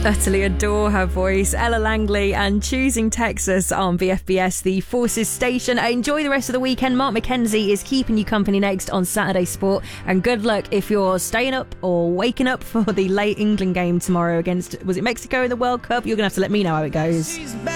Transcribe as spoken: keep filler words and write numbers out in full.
Utterly adore her voice. Ella Langley and Choosing Texas on V F B S, the Forces station. Enjoy the rest of the weekend. Mark McKenzie is keeping you company next on Saturday Sport. And good luck if you're staying up or waking up for the late England game tomorrow against, was it Mexico in the World Cup? You're going to have to let me know how it goes.